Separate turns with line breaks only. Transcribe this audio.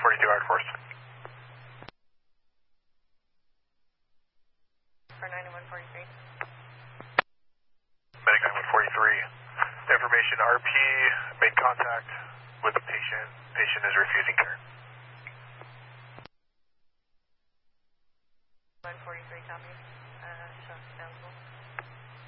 42 Air Force.
For 9143.
Medic 9143. Information, RP made contact with the patient. Patient is refusing care.
143, copy. Shots available.